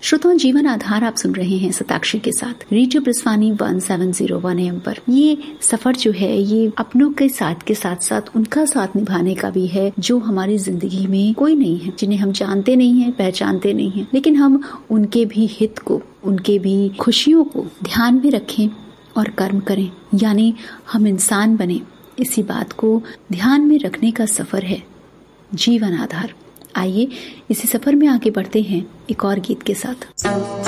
श्रोताओं, जीवन आधार आप सुन रहे हैं सताक्षी के साथ रेडियो ब्रिस्वानी 1701 AM पर। ये सफर जो है ये अपनों के साथ साथ उनका साथ निभाने का भी है जो हमारी जिंदगी में कोई नहीं है, जिन्हें हम जानते नहीं हैं, पहचानते नहीं हैं, लेकिन हम उनके भी हित को, उनके भी खुशियों को ध्यान में रखें और कर्म करें, यानी हम इंसान बने। इसी बात को ध्यान में रखने का सफर है जीवन आधार। आइए इसी सफर में आगे बढ़ते हैं एक और गीत के साथ।